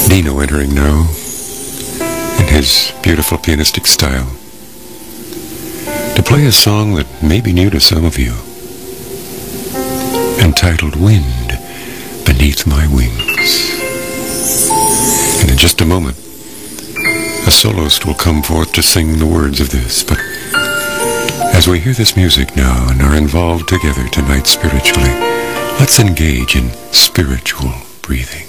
Dino entering now in his beautiful pianistic style to play a song that may be new to some of you, entitled Wind Beneath My Wings. And in just a moment, a soloist will come forth to sing the words of this. But as we hear this music now and are involved together tonight spiritually, let's engage in spiritual breathing.